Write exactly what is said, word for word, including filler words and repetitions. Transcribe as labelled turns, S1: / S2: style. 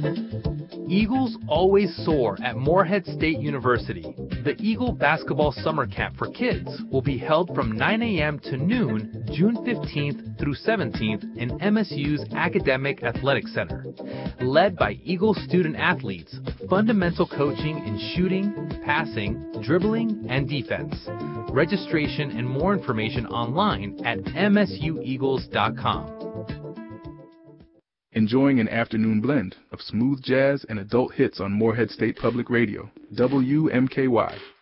S1: Eagles always soar at Morehead State University. The Eagle Basketball Summer Camp for Kids will be held from nine a m to noon, June fifteenth through seventeenth in M S U's Academic Athletic Center. Led by Eagle student athletes, fundamental coaching in shooting, passing, dribbling, and defense. Registration and more information online at m s u eagles dot com.
S2: Enjoying an afternoon blend of smooth jazz and adult hits on Morehead State Public Radio, W M K Y.